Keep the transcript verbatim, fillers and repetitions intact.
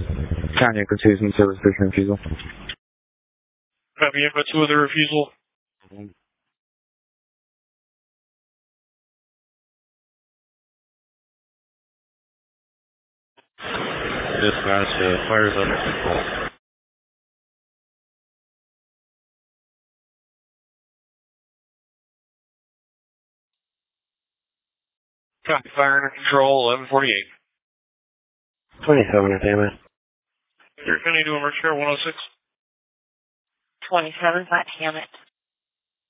County Echo two is in service station refusal. Copy Echo two with the refusal. Dispatch, uh, fire's under control. Copy fire under control, eleven forty-eight. twenty-seven, Entertainment. You're going to do emergency care one oh six. twenty-seven, Flat Hammett.